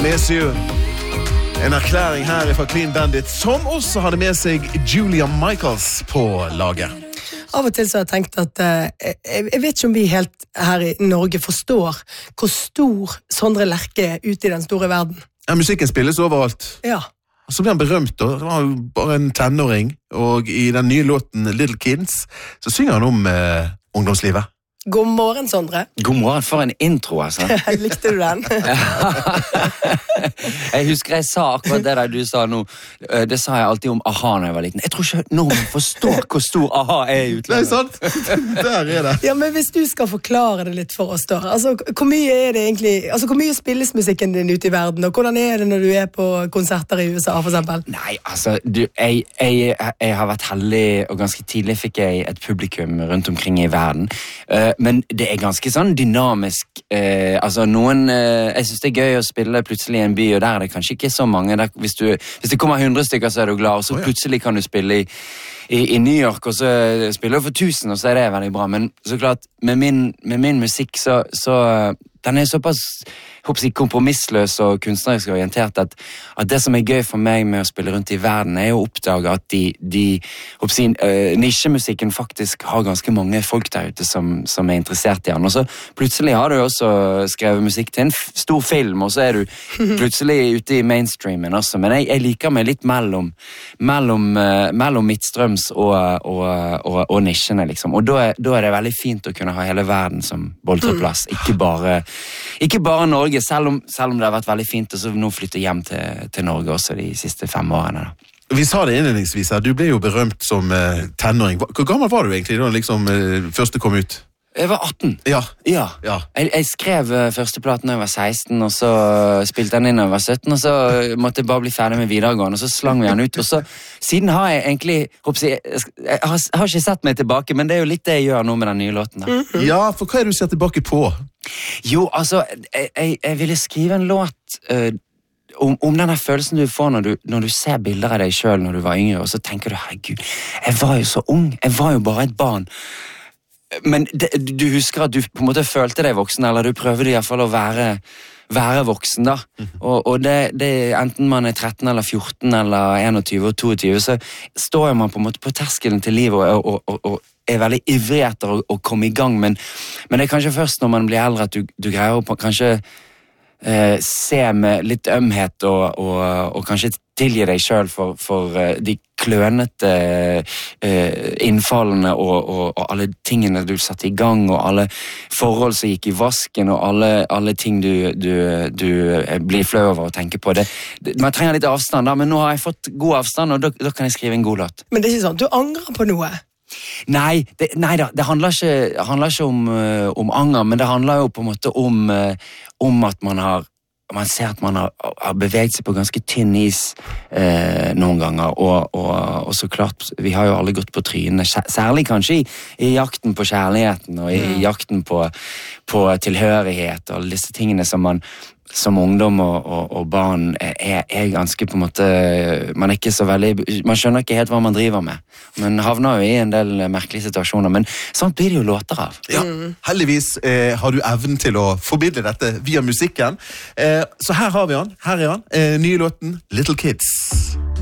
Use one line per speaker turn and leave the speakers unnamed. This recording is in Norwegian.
Miss You. En erklæring her fra Clean Bandit, som også hadde med seg Julia Michaels på laget.
Av og til så har jeg tenkt at jeg vet ikke om vi helt her i Norge forstår hvor stor Sondre Lerche er ute i den store verden.
Ja, musikken spilles overalt.
Ja.
Så ble han berømt da. Det var jo bare en tenåring, og i den nye låten Little Kids så synger han om ungdomslivet.
God morgen, Sondre.
God morgen, for en intro, altså.
Likte du den?
Jeg husker jeg sa akkurat det der du sa nå. Det sa jeg alltid om AHA når jeg var liten. Jeg tror ikke noen forstår hvor stor AHA er i utlandet.
Det er sant. Der er det.
Ja, men hvis du skal forklare det litt for oss da. Altså, hvor mye er det egentlig, altså hvor mye spilles musikken din ute i verden, og hvordan er det når du er på konserter i USA, for eksempel?
Nei, altså, jeg har vært heldig, og ganske tidlig fikk jeg et publikum rundt omkring i verden. Men det er ganske sånn dynamisk. Altså noen, jeg synes det er gøy å spille plutselig i en by, og der er det kanskje ikke så mange. Hvis det kommer 100 stykker, så er du glad, og så plutselig kan du spille i New York, og så spiller du for 1000, og så er det veldig bra. Men så klart, med min musikk, så den er såpass kompromissløs og kunstnerisk orientert at det som er gøy for meg med å spille rundt i verden er å oppdage at nisjemusikken faktisk har ganske mange folk der ute som er interessert i den. Og så plutselig har du også skrevet musikk til en stor film, og så er du plutselig ute i mainstreamen også. Men jeg liker meg litt mellom midtstrøms og nisjene, liksom. Og da er det veldig fint å kunne ha hele verden som boltreplass, ikke bare Norge, selv om det har vært veldig fint å nå flytte hjem til Norge også de siste 5 årene. Da.
Vi sa det innledningsvis her, du ble jo berømt som tenåring. Hvor gammel var du egentlig da liksom første kom ut?
Jeg var 18.
Ja.
Jeg skrev første platen da jeg var 16, og så spilte den inn da jeg var 17, og så måtte jeg bare bli ferdig med videregående, og så slang vi den ut, og så siden har jeg egentlig, jeg har ikke sett meg tilbake, men det er jo litt det jeg gjør nå med den nye låten da.
Ja, for hva er det du ser tilbake på?
Jo, altså, jeg ville skrive en låt om den følelsen du får når du ser bilder av deg selv når du var yngre, og så tenker du, herregud, jeg var jo så ung, jeg var jo bare et barn. Men du husker at du på en måte følte deg voksen, eller du prøvde i hvert fall å være voksen da. Og det enten man er 13 eller 14 eller 21 og 22, så står man på en måte på terskelen til livet og er veldig ivrig etter å komme i gang, men det er kanskje først når man blir eldre at du greier å kanskje se med litt ømhet og kanskje tilgi deg selv for de klønete innfallene og alle tingene du satte i gang, og alle forhold som gikk i vasken, og alle ting du blir flau over å tenke på. Man trenger litt avstand da, men nå har jeg fått god avstand, og da kan jeg skrive en god låt.
Men det er ikke sånn, du angrer på noe?
Nei da, det handler ikke om anger, men det handler jo på en måte om at man ser at man har beveget seg på ganske tynn is noen ganger, og så klart, vi har jo alle gått på trynet, særlig kanskje i jakten på kjærligheten, og i jakten på tilhørighet, og alle disse tingene som man som ungdom og barn er ganske på en måte, man er ikke så veldig, man skjønner ikke helt hva man driver med, men havner jo i en del merkelige situasjoner, men sånt blir det jo låter av.
Ja, heldigvis har du evnen til å formidle dette via musikken, så her har vi han, nye låten Little Kids.